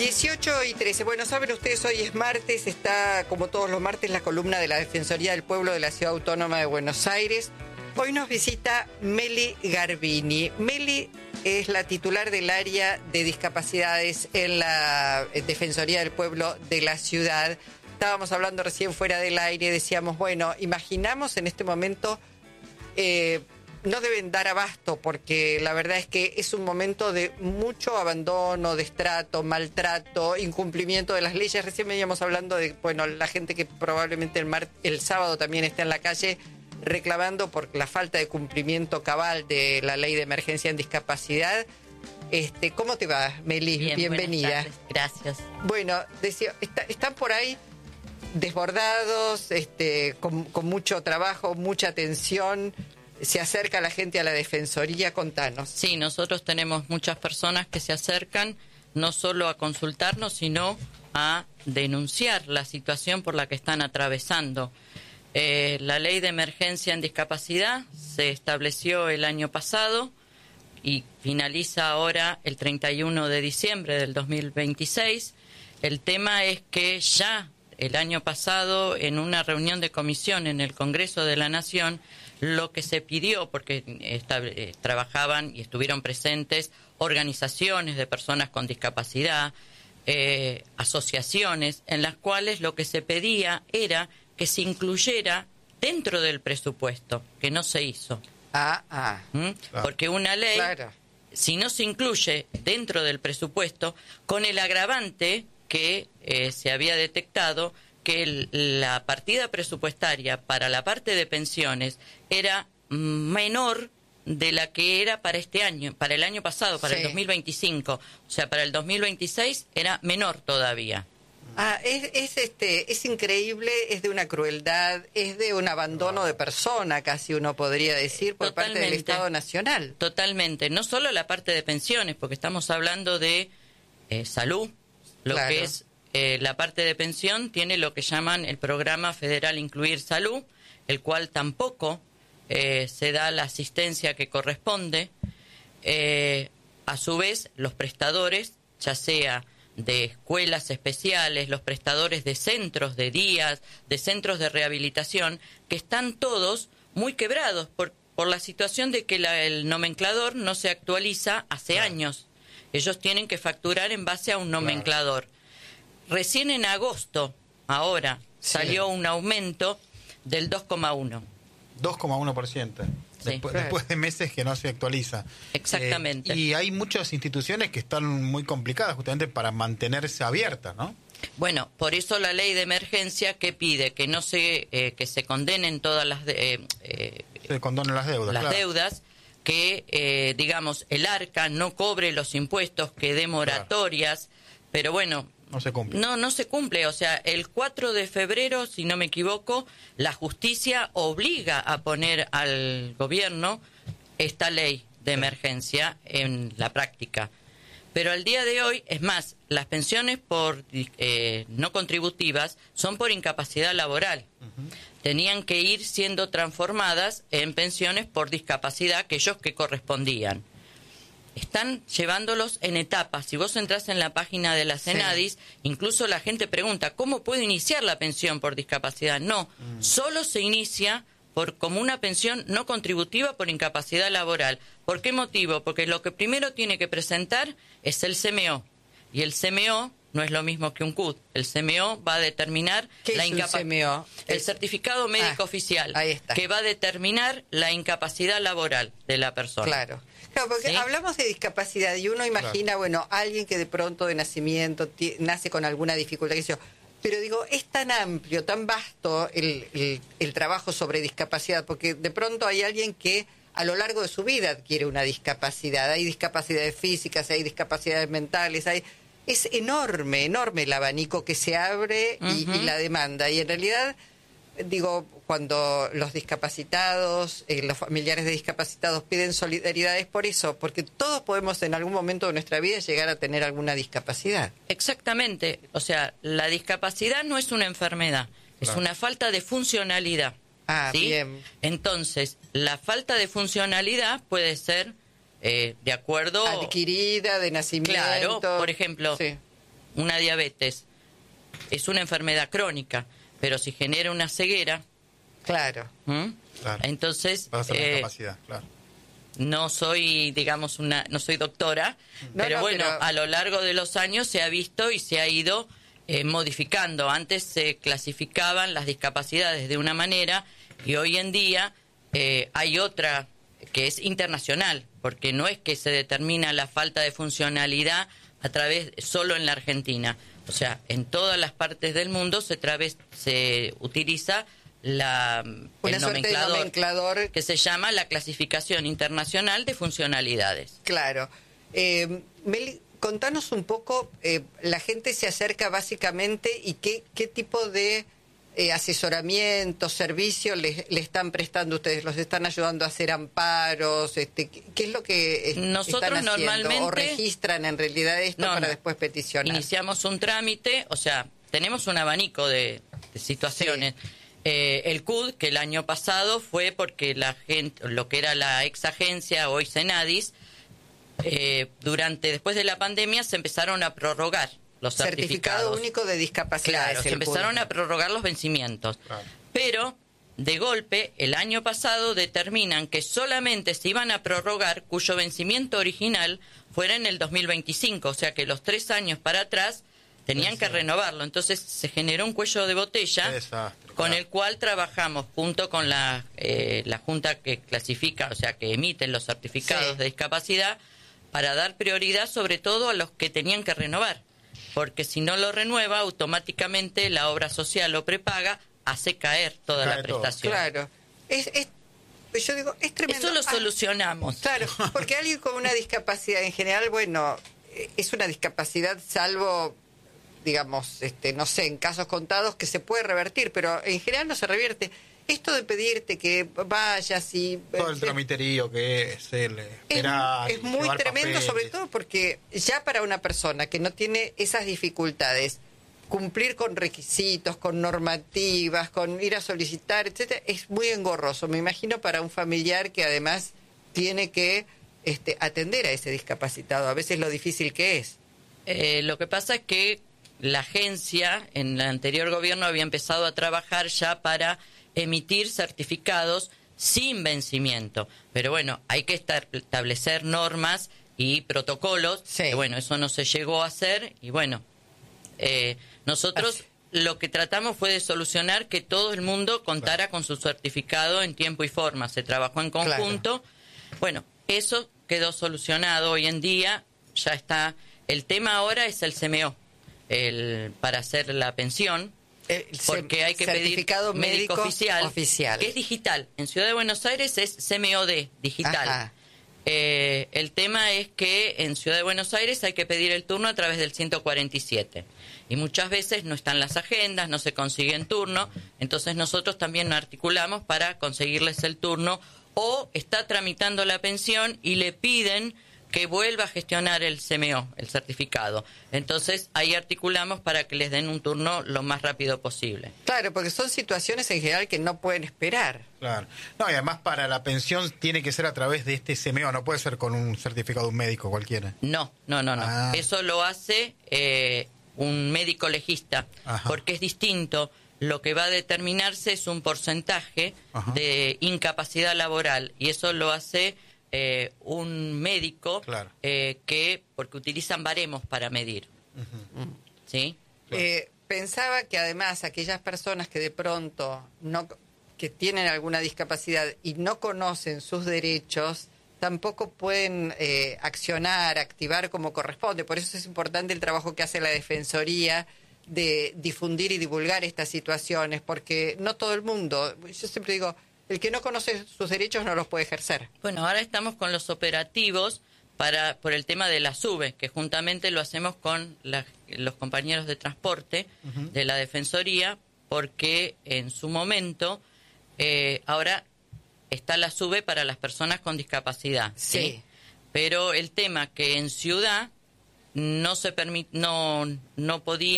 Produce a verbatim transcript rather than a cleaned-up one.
dieciocho y trece. Bueno, saben ustedes, hoy es martes, está como todos los martes la columna de la Defensoría del Pueblo de la Ciudad Autónoma de Buenos Aires. Hoy nos visita Meli Garbini. Meli es la titular del área de discapacidades en la Defensoría del Pueblo de la ciudad. Estábamos hablando recién fuera del aire, decíamos, bueno, imaginamos en este momento, eh, no deben dar abasto, porque la verdad es que es un momento de mucho abandono, destrato, maltrato, incumplimiento de las leyes. Recién veníamos hablando de, bueno, la gente que probablemente el, mar, el sábado también está en la calle reclamando por la falta de cumplimiento cabal de la ley de emergencia en discapacidad. Este, ¿cómo te va, Meli? Bien, bienvenida. Gracias. Bueno, decía, está, están por ahí desbordados, este, con, con mucho trabajo, mucha atención. Se acerca la gente a la Defensoría, contanos. Sí, nosotros tenemos muchas personas que se acercan no solo a consultarnos, sino a denunciar la situación por la que están atravesando. Eh, la ley de emergencia en discapacidad se estableció el año pasado y finaliza ahora el treinta y uno de diciembre del dos mil veintiséis. El tema es que ya el año pasado, en una reunión de comisión en el Congreso de la Nación, lo que se pidió, porque eh, trabajaban y estuvieron presentes organizaciones de personas con discapacidad, eh, asociaciones, en las cuales lo que se pedía era que se incluyera dentro del presupuesto, que no se hizo. Ah, ah. ¿Mm? Claro. Porque una ley, claro, si no se incluye dentro del presupuesto, con el agravante que eh, se había detectado, que el, la partida presupuestaria para la parte de pensiones era menor de la que era para este año, para el año pasado, para sí. el dos mil veinticinco. O sea, para el dos mil veintiséis era menor todavía. Ah, es, es, este, es increíble, es de una crueldad, es de un abandono de persona, casi uno podría decir, por Totalmente. parte del Estado Nacional. Totalmente. No solo la parte de pensiones, porque estamos hablando de eh, salud, lo claro. que es Eh, la parte de pensión tiene lo que llaman el Programa Federal Incluir Salud, el cual tampoco eh, se da la asistencia que corresponde. Eh, a su vez, los prestadores, ya sea de escuelas especiales, los prestadores de centros de días, de centros de rehabilitación, que están todos muy quebrados por, por la situación de que la, el nomenclador no se actualiza hace claro. años. Ellos tienen que facturar en base a un nomenclador. Claro. Recién en agosto, ahora, sí. salió un aumento del dos coma uno. dos coma uno por ciento. Sí. Después, después de meses que no se actualiza. Exactamente. Eh, y hay muchas instituciones que están muy complicadas justamente para mantenerse abiertas, ¿no? Bueno, por eso la ley de emergencia que pide que no se eh, que se condenen todas las de, eh, eh, se condonen las deudas, las claro. deudas, que eh, digamos el ARCA no cobre los impuestos, que dé moratorias, claro. pero bueno. No se cumple. No, no se cumple. O sea, el cuatro de febrero, si no me equivoco, la justicia obliga a poner al gobierno esta ley de emergencia en la práctica. Pero al día de hoy, es más, las pensiones por eh, no contributivas son por incapacidad laboral. Uh-huh. Tenían que ir siendo transformadas en pensiones por discapacidad, aquellos que correspondían. Están llevándolos en etapas. Si vos entrás en la página de la Senadis, sí. incluso la gente pregunta, ¿cómo puedo iniciar la pensión por discapacidad? No, mm. solo se inicia por como una pensión no contributiva por incapacidad laboral. ¿Por qué motivo? Porque lo que primero tiene que presentar es el C M O. Y el C M O no es lo mismo que un C U D. El C M O va a determinar ¿Qué la es incapa- un C M O? El es... certificado médico ah, oficial, ahí está. que va a determinar la incapacidad laboral de la persona. Claro. Claro, porque ¿sí? hablamos de discapacidad y uno imagina, claro. bueno, alguien que de pronto de nacimiento t- nace con alguna dificultad, qué sé yo. Pero digo, es tan amplio, tan vasto el, el, el trabajo sobre discapacidad, porque de pronto hay alguien que a lo largo de su vida adquiere una discapacidad. Hay discapacidades físicas, hay discapacidades mentales, hay... Es enorme, enorme el abanico que se abre y, uh-huh. y la demanda. Y en realidad, digo, cuando los discapacitados, eh, los familiares de discapacitados piden solidaridad es por eso, porque todos podemos en algún momento de nuestra vida llegar a tener alguna discapacidad. Exactamente. O sea, la discapacidad no es una enfermedad, claro. es una falta de funcionalidad. Ah, ¿sí? bien. Entonces, la falta de funcionalidad puede ser... Eh, de acuerdo... adquirida, de nacimiento. Claro, por ejemplo, sí. una diabetes es una enfermedad crónica, pero si genera una ceguera, claro, ¿Mm? Claro. entonces Va a ser una eh, discapacidad, claro. no soy, digamos, una, no soy doctora, No, pero no, bueno, pero- a lo largo de los años se ha visto y se ha ido eh, modificando. Antes se clasificaban las discapacidades de una manera y hoy en día eh, hay otra que es internacional, porque no es que se determina la falta de funcionalidad a través solo en la Argentina. O sea, en todas las partes del mundo se, traves, se utiliza la, una el suerte de nomenclador, nomenclador. que se llama la Clasificación Internacional de Funcionalidades. Claro. Eh, Meli, contanos un poco, eh, la gente se acerca básicamente y qué, qué tipo de eh, asesoramiento, servicio le, le están prestando ustedes, los están ayudando a hacer amparos, este, ¿qué, qué es lo que es- Nosotros están haciendo? normalmente- ¿O registran en realidad esto No, para no. después peticionar? Iniciamos un trámite, o sea, tenemos un abanico de, de situaciones. Eh, el C U D, que el año pasado fue porque la gente, lo que era la ex agencia, hoy Senadis, eh, durante, después de la pandemia se empezaron a prorrogar los Certificado certificados. único de discapacidad. Claro, es se el empezaron C U D. a prorrogar los vencimientos. Claro. Pero, de golpe, el año pasado determinan que solamente se iban a prorrogar cuyo vencimiento original fuera en el dos mil veinticinco, o sea que los tres años para atrás tenían que renovarlo. Entonces se generó un cuello de botella Qué desastre, con claro. el cual trabajamos junto con la, eh, la Junta que clasifica, o sea, que emiten los certificados Sí. de discapacidad, para dar prioridad sobre todo a los que tenían que renovar. Porque si no lo renueva, automáticamente la obra social o prepaga hace caer toda Cae la todo. prestación. Claro. Es, es, yo digo, es tremendo. Eso lo Ah, solucionamos. Claro, porque alguien con una discapacidad en general, bueno, eh, es una discapacidad salvo, digamos, este, no sé, en casos contados que se puede revertir, pero en general no se revierte. Esto de pedirte que vayas y... Todo el eh, tramiterío que es el es, esperar, es muy llevar tremendo, papeles. sobre todo porque ya para una persona que no tiene esas dificultades, cumplir con requisitos, con normativas, con ir a solicitar, etcétera, es muy engorroso. Me imagino para un familiar que además tiene que este, atender a ese discapacitado, a veces lo difícil que es. Eh, lo que pasa es que la agencia en el anterior gobierno había empezado a trabajar ya para emitir certificados sin vencimiento. Pero bueno, hay que estar, establecer normas y protocolos. Sí. Que bueno, eso no se llegó a hacer y bueno, eh, nosotros lo que tratamos fue de solucionar que todo el mundo contara con su certificado en tiempo y forma. Se trabajó en conjunto. Bueno, eso quedó solucionado hoy en día, ya está. El tema ahora es el C M O, el, para hacer la pensión. El Porque hay que pedir certificado médico, médico oficial, oficial. que es digital. En Ciudad de Buenos Aires es C M O D, digital. Ajá. Eh, el tema es que en Ciudad de Buenos Aires hay que pedir el turno a través del ciento cuarenta y siete. Y muchas veces no están las agendas, no se consiguen turno. Entonces nosotros también nos articulamos para conseguirles el turno. O está tramitando la pensión y le piden que vuelva a gestionar el C M O, el certificado. Entonces, ahí articulamos para que les den un turno lo más rápido posible. Claro, porque son situaciones en general que no pueden esperar. Claro. No, y además para la pensión tiene que ser a través de este C M O, no puede ser con un certificado de un médico cualquiera. No, no, no, no. Ah. Eso lo hace eh, un médico legista, Ajá. porque es distinto. Lo que va a determinarse es un porcentaje Ajá. de incapacidad laboral, y eso lo hace eh, un médico Claro. eh, que, porque utilizan baremos para medir. ¿Sí? Eh, pensaba que además aquellas personas que de pronto no que tienen alguna discapacidad y no conocen sus derechos tampoco pueden eh, accionar, activar como corresponde. Por eso es importante el trabajo que hace la Defensoría de difundir y divulgar estas situaciones, porque no todo el mundo, yo siempre digo, el que no conoce sus derechos no los puede ejercer. Bueno, ahora estamos con los operativos para por el tema de la SUBE, que juntamente lo hacemos con la- los compañeros de transporte Ujú. de la Defensoría, porque en su momento eh, ahora está la SUBE para las personas con discapacidad, ¿sí? Sí. Pero el tema que en ciudad no se permit, no no podía